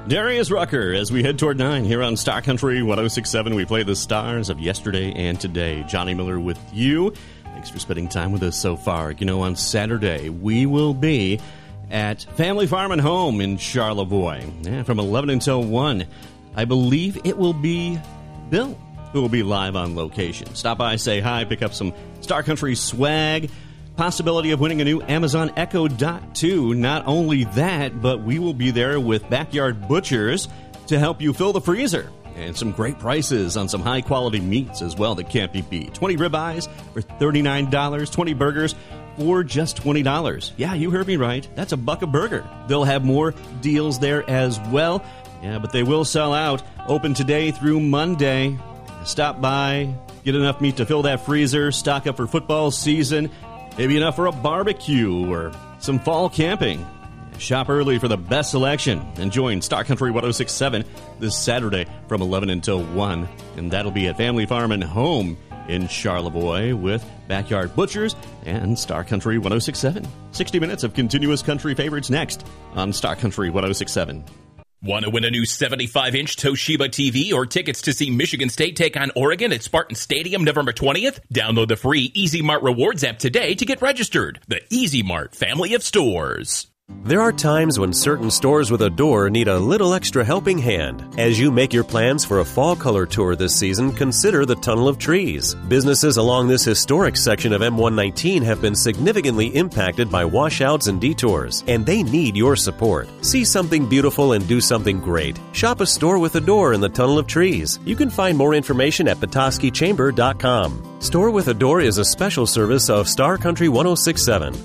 Darius Rucker, as we head toward 9 here on Star Country 106.7, we play the stars of yesterday and today. Johnny Miller with you. Thanks for spending time with us so far. You know, on Saturday, we will be at Family Farm and Home in Charlevoix from 11 until 1. I believe it will be Bill who will be live on location. Stop by, say hi, pick up some Star Country swag. Possibility of winning a new Amazon Echo Dot 2. Not only that, but we will be there with Backyard Butchers to help you fill the freezer. And some great prices on some high-quality meats as well that can't be beat. 20 ribeyes for $39, 20 burgers for just $20. Yeah, you heard me right. That's $1 a burger. They'll have more deals there as well. Yeah, but they will sell out. Open today through Monday. Stop by, get enough meat to fill that freezer, stock up for football season. Maybe enough for a barbecue or some fall camping. Shop early for the best selection and join Star Country 106.7 this Saturday from 11 until 1. And that'll be at Family Farm and Home in Charlevoix with Backyard Butchers and Star Country 106.7. 60 minutes of continuous country favorites next on Star Country 106.7. Want to win a new 75-inch Toshiba TV or tickets to see Michigan State take on Oregon at Spartan Stadium November 20th? Download the free Easy Mart Rewards app today to get registered. The Easy Mart family of stores. There are times when certain stores with a door need a little extra helping hand. As you make your plans for a fall color tour this season, consider the Tunnel of Trees. Businesses along this historic section of M119 have been significantly impacted by washouts and detours, and they need your support. See something beautiful and do something great. Shop a store with a door in the Tunnel of Trees. You can find more information at petoskeychamber.com. Store with a Door is a special service of Star Country 106.7.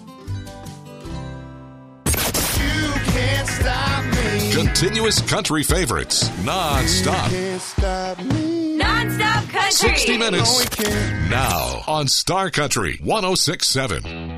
Continuous country favorites, non-stop. Non-stop country. 60 minutes. Now on Star Country 106.7.